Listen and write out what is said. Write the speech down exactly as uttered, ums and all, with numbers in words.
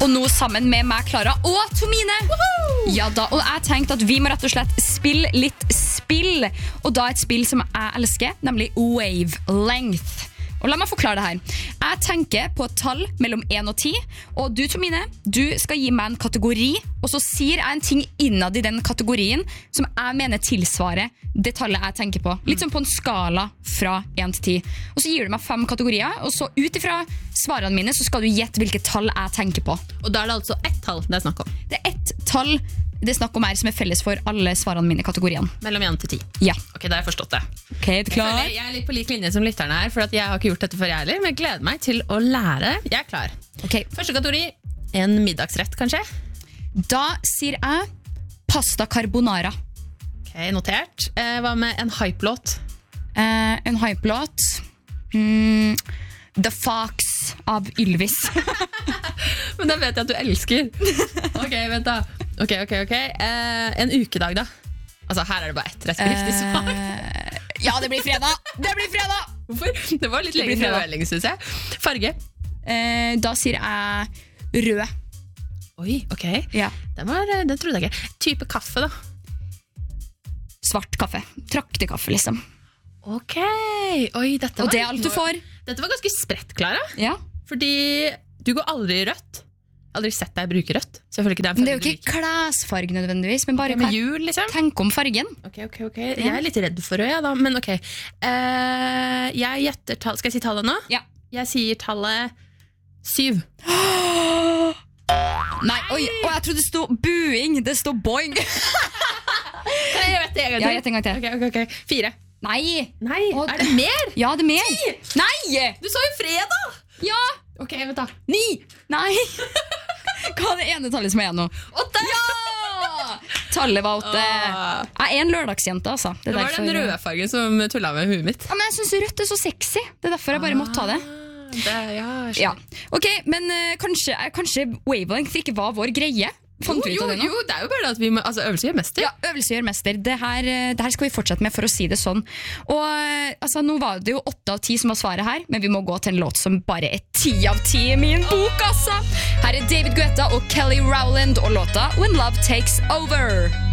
Og nå sammen med meg, Clara og Tomine. Woohoo! Ja da, og jeg tenkte at vi må rett og slett spille litt spill. Og da et spill som jeg elsker, nemlig Wavelength. Og la meg forklare det her. Jeg tenker på et tall mellom en og ti, og du, Tomine, du skal gi meg en kategori, og så sier jeg en ting innad i den kategorien som jeg mener tilsvarer det tallet jeg tenker på. Litt som på en skala fra en til ti. Og så gir du meg fem kategorier, og så utifra svarene mine så skal du gjette hvilket tall jeg tenker på. Og da er det altså ett tall det er snakk om? Det er ett tall det er snakk om her som er felles for alle svarene mine i kategorien. Mellom en til ti? Ja. Ok, da har jeg forstått det. Ok, er du klar? Jeg, føler, jeg er litt på lik linje som lytterne her, for at jeg har ikke gjort dette før jeg heller, men jeg gleder meg til å lære. Jeg er klar. Ok. Første kategori, en middagsrett kanskje? Da sier jeg pasta carbonara. Ok, notert. Eh, hva med en hype-låt? Eh, en hype-låt. Mm, The Fox av Ylvis. Men da vet jeg at du elsker. Ok, vent da. Ok, ok, ok. Eh, en ukedag da? Altså, her er det bare ett rett riktig svar. Eh, ja, det blir fredag! Det blir fredag! Hvorfor? Det var litt lenge fredag. lenge, synes jeg. Farge? Eh, da sier jeg rød. Oi, ok. Ja. Den, var, den trodde jeg ikke. Type kaffe da? Svart kaffe. Traktekaffe, liksom. Ok. Oi, dette var... Og det er alt du får. Dette var ganske spredt, Clara. Ja. Fordi du går aldri i rødt. Aldri sett deg bruke rødt. Så jeg føler ikke det er en Men det er farge jo du ikke klesfarge nødvendigvis, men bare liker. Med hva- jul, liksom? tenk om fargen. Ok, ok, ok. Jeg er litt redd for rød, ja, da. Men ok. Eh, jeg gjetter tall... Skal jeg si tallet nå? Ja. Jeg sier tallet syv. Nei, oi, og jeg trodde det stod buing. Det stod boing. Kan jeg gjøre det en gang til? Ja, gjett en gang til. Ok, ok, ok. Fire. Nei. Nei, Å, er det mer? Ja, det er mer. Nei! Du sa jo fredag! Ja. Ok, vent da. Ni! Nei. Hva er det ene tallet som er nå? Åtte! Ja! Tallet var åtte. Ah. Jeg er en lørdagsjente, altså. Det var den røde fargen som tullet med huet mitt. Ja, men jeg synes rødt er så sexy. Det er derfor jeg bare måtte ta det. Det, ja, jeg Ja. Ok, men uh, kanskje, uh, kanskje Wavelength ikke var vår greie. Fant Jo, vi ut jo, av det nå? jo, det er jo bare at vi må, altså øvelse gjør mester. Ja, øvelse gjør mester. Det her, uh, det her skal vi fortsette med, for å si det sånn. Og uh, altså, nå var det jo åtte av ti som var svaret her, men vi må gå til en låt som bare er ti av ti i min bok, altså. Her er David Guetta og Kelly Rowland og låta When Love Takes Over.